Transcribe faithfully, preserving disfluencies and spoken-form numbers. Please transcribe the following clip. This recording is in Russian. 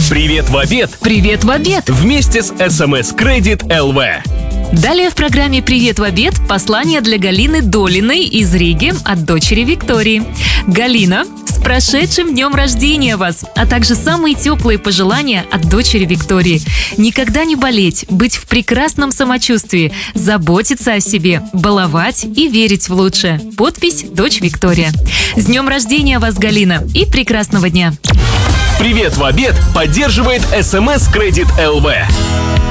Привет в обед! Привет в обед! Вместе с эс эм эс Credit эл ви. Далее в программе «Привет в обед» послание для Галины Долиной из Риги от дочери Виктории. Галина, с прошедшим днем рождения вас, а также самые теплые пожелания от дочери Виктории. Никогда не болеть, быть в прекрасном самочувствии, заботиться о себе, баловать и верить в лучшее. Подпись «Дочь Виктория». С днем рождения вас, Галина, и прекрасного дня! Привет в обед поддерживает эс эм эс Credit эл ви.